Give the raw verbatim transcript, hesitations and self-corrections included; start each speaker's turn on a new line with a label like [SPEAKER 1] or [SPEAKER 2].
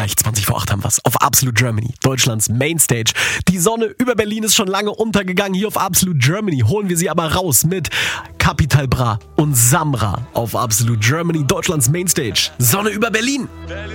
[SPEAKER 1] Gleich zwanzig vor acht haben wir's. Auf Absolute Germany, Deutschlands Mainstage. Die Sonne über Berlin ist schon lange untergegangen. Hier auf Absolute Germany holen wir sie aber raus mit Capital Bra und Samra auf Absolute Germany, Deutschlands Mainstage. Sonne über Berlin.
[SPEAKER 2] Berlin.